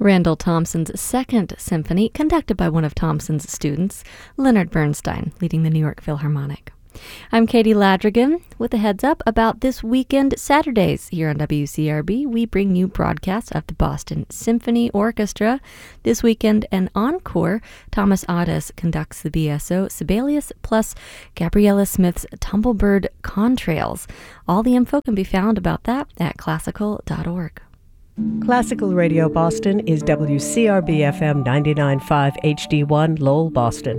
Randall Thompson's Second Symphony, conducted by one of Thompson's students, Leonard Bernstein, leading the New York Philharmonic. I'm Katie Ladrigan with a heads up about this weekend Saturdays here on WCRB. We bring you broadcasts of the Boston Symphony Orchestra. This weekend, an encore. Thomas Adès conducts the BSO Sibelius plus Gabriella Smith's Tumblebird Contrails. All the info can be found about that at classical.org. Classical Radio Boston is WCRB FM 99.5 HD1 Lowell, Boston.